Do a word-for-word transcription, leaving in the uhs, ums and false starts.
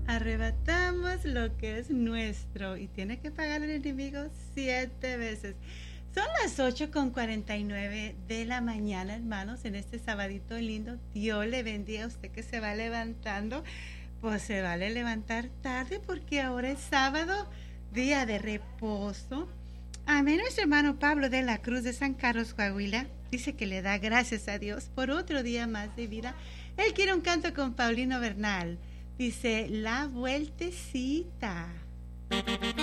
Arrebatamos lo que es nuestro y tiene que pagar el enemigo siete veces. Son las ocho con cuarenta y nueve de la mañana, hermanos, en este sabadito lindo. Dios le bendiga a usted que se va levantando. Pues se vale levantar tarde porque ahora es sábado, día de reposo. Amén. Nuestro hermano Pablo de la Cruz de San Carlos, Coahuila, dice que le da gracias a Dios por otro día más de vida. Él quiere un canto con Paulino Bernal. Dice, La Vueltecita.